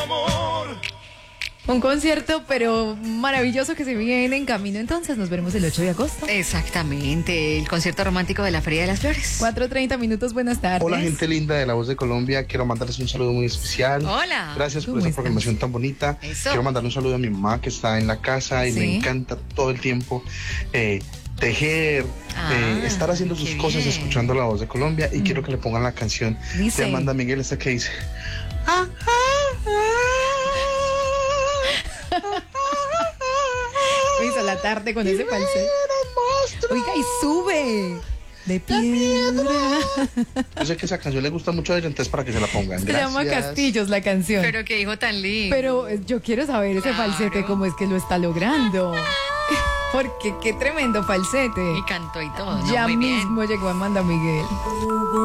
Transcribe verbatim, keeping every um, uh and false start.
amor. Un concierto, pero maravilloso que se viene en camino. Entonces, nos veremos el ocho de agosto. Exactamente, el concierto romántico de la Feria de las Flores. cuatro treinta minutos, buenas tardes. Hola, gente linda de La Voz de Colombia. Quiero mandarles un saludo muy especial. Hola. Gracias por ¿Cómo esta estás? programación tan bonita. Eso. Quiero mandarle un saludo a mi mamá que está en la casa y Sí. me encanta todo el tiempo eh, tejer, Ah, eh, estar haciendo sus qué cosas, bien. escuchando La Voz de Colombia. Y quiero que le pongan la canción Dice. de Amanda Miguel, esta que dice... "Ah, ah, ah". Hizo la tarde con ese falsete. Oiga, y sube. De piedra. Yo sé que esa canción le gusta mucho a ella, entonces para que se la pongan. Se llama Gracias. Castillos la canción. Pero, Pero qué hijo tan lindo. eh, yo quiero saber ese Claro. falsete, cómo es que lo está logrando. Porque qué tremendo falsete. Y cantó y todo, ¿no? Ya Muy bien. mismo llegó Amanda Miguel.